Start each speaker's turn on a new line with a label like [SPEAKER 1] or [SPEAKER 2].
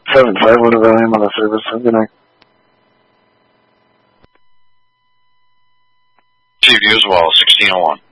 [SPEAKER 1] 7-5, what about him on the service? Good night.
[SPEAKER 2] Chief, you as well, 1601.